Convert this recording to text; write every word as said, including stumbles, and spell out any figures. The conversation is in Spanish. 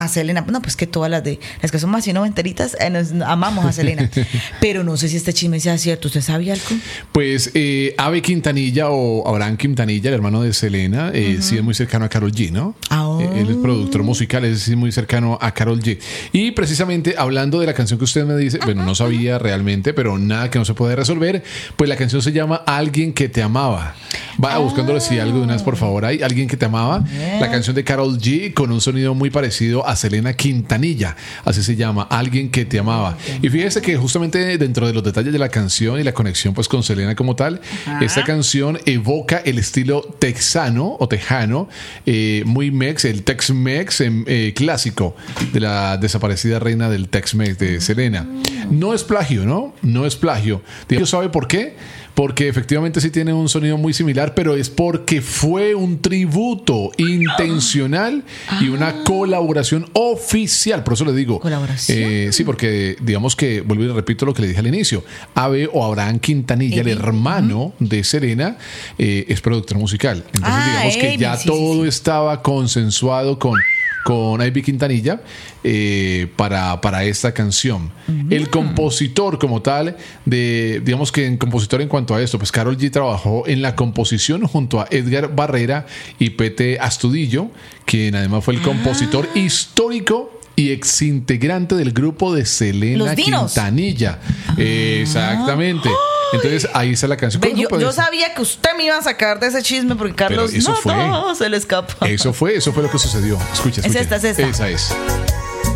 a Selena, no, pues que todas las de las que son más y noventeritas, eh, nos amamos a Selena, pero no sé si este chisme sea cierto. ¿Usted sabía algo? Pues eh, Abe Quintanilla o Abraham Quintanilla, el hermano de Selena, eh, uh-huh. sí es muy cercano a Karol G, ¿no? Oh. Eh, él es productor musical, es muy cercano a Karol G. Y precisamente hablando de la canción que usted me dice, uh-huh. bueno, no sabía realmente, pero nada que no se puede resolver, pues la canción se llama Alguien que te amaba. Va oh. buscándole si algo de unas, por favor, hay Alguien que te amaba. Yeah. La canción de Karol G con un sonido muy parecido a a Selena Quintanilla, así se llama, Alguien que te amaba. Y fíjese que justamente dentro de los detalles de la canción y la conexión pues con Selena como tal, ajá. esta canción evoca el estilo texano o tejano, eh, muy mex, el Tex-Mex eh, clásico de la desaparecida reina del Tex-Mex de Selena. No es plagio, ¿no? No es plagio. ¿Dios sabe por qué? Porque efectivamente sí tiene un sonido muy similar, pero es porque fue un tributo intencional y una colaboración oficial. Por eso le digo. ¿Colaboración? Eh, sí, porque digamos que, vuelvo y repito lo que le dije al inicio. Abe o Abraham Quintanilla, el hermano de Selena, eh, es productor musical. Entonces ah, digamos que ya sí, todo sí, sí. estaba consensuado con... con Abe Quintanilla eh, para, para esta canción. Uh-huh. El compositor como tal, de, digamos que en compositor en cuanto a esto, pues Karol G trabajó en la composición junto a Edgar Barrera y Pete Astudillo, quien además fue el compositor ah. histórico y exintegrante del grupo de Selena Quintanilla. Ah. Exactamente. Entonces ahí está la canción. Ve, yo, yo sabía que usted me iba a sacar de ese chisme porque Carlos eso no, fue, no se le escapa. Eso fue, eso fue lo que sucedió. Escucha, escucha. Es esta, es esta. Esa es.